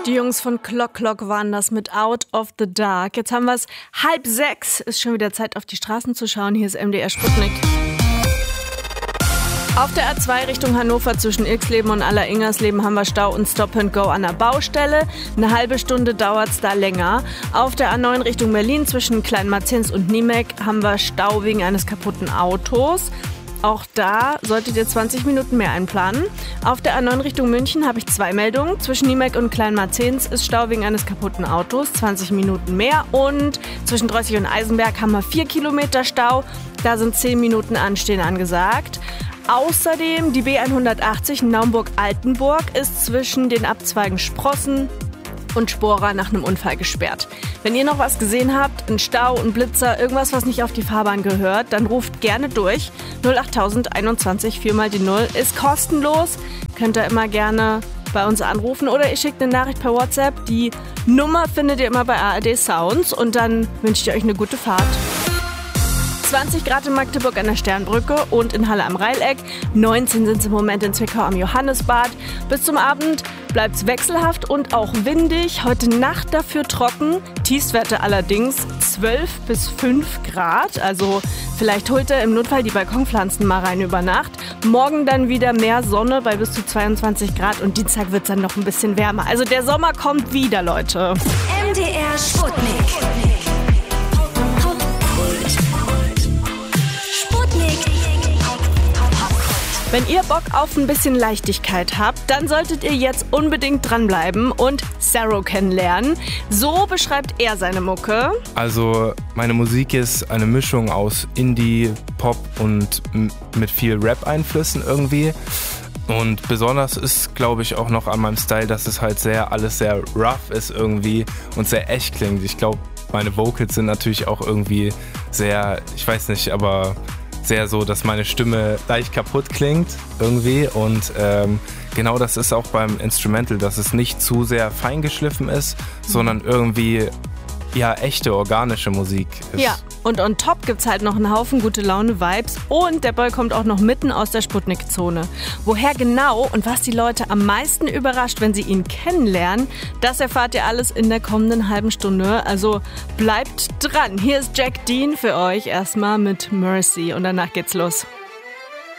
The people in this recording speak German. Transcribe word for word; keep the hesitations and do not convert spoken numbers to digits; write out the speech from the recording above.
Die Jungs von Clock Clock waren das mit Out of the Dark. Jetzt haben wir es halb sechs. Ist schon wieder Zeit, auf die Straßen zu schauen. Hier ist M D R Sputnik. Auf der A zwei Richtung Hannover zwischen Ilksleben und Aller-Ingersleben haben wir Stau und Stop and Go an der Baustelle. Eine halbe Stunde dauert es da länger. Auf der A neun Richtung Berlin zwischen Kleinmarzens und Niemek haben wir Stau wegen eines kaputten Autos. Auch da solltet ihr zwanzig Minuten mehr einplanen. Auf der A neun Richtung München habe ich zwei Meldungen. Zwischen Niemek und Kleinmarzens ist Stau wegen eines kaputten Autos, zwanzig Minuten mehr. Und zwischen Dreußig und Eisenberg haben wir vier Kilometer Stau. Da sind zehn Minuten Anstehen angesagt. Außerdem die B hundertachtzig Naumburg-Altenburg ist zwischen den Abzweigen Sprossen und Spora nach einem Unfall gesperrt. Wenn ihr noch was gesehen habt, ein Stau, ein Blitzer, irgendwas, was nicht auf die Fahrbahn gehört, dann ruft gerne durch. null acht tausend einundzwanzig, viermal die Null, ist kostenlos. Könnt ihr immer gerne bei uns anrufen oder ihr schickt eine Nachricht per WhatsApp. Die Nummer findet ihr immer bei A R D Sounds und dann wünsche ich euch eine gute Fahrt. zwanzig Grad in Magdeburg an der Sternbrücke und in Halle am Rheileck. neunzehn sind es im Moment in Zwickau am Johannesbad. Bis zum Abend bleibt es wechselhaft und auch windig. Heute Nacht dafür trocken. Tiefstwerte allerdings zwölf bis fünf Grad. Also vielleicht holt ihr im Notfall die Balkonpflanzen mal rein über Nacht. Morgen dann wieder mehr Sonne bei bis zu zweiundzwanzig Grad und Dienstag wird es dann noch ein bisschen wärmer. Also der Sommer kommt wieder, Leute. M D R Sputnik. Wenn ihr Bock auf ein bisschen Leichtigkeit habt, dann solltet ihr jetzt unbedingt dranbleiben und Sarro kennenlernen. So beschreibt er seine Mucke. Also meine Musik ist eine Mischung aus Indie, Pop und m- mit viel Rap-Einflüssen irgendwie. Und besonders ist, glaube ich, auch noch an meinem Style, dass es halt sehr alles sehr rough ist irgendwie und sehr echt klingt. Ich glaube, meine Vocals sind natürlich auch irgendwie sehr, ich weiß nicht, aber sehr so, dass meine Stimme leicht kaputt klingt irgendwie und ähm, genau das ist auch beim Instrumental, dass es nicht zu sehr feingeschliffen ist, sondern irgendwie ja echte organische Musik ist. Ja, und on top gibt's halt noch einen Haufen gute Laune-Vibes und der Boy kommt auch noch mitten aus der Sputnik-Zone. Woher genau und was die Leute am meisten überrascht, wenn sie ihn kennenlernen, das erfahrt ihr alles in der kommenden halben Stunde. Also bleibt dran. Hier ist Jack Dean für euch erstmal mit Mercy und danach geht's los.